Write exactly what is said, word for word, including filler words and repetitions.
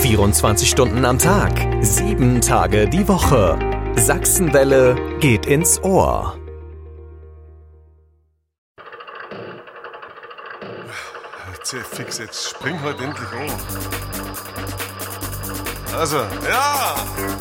vierundzwanzig Stunden am Tag, sieben Tage die Woche. Sachsenwelle geht ins Ohr. Fix, jetzt spring halt endlich an. Also, ja!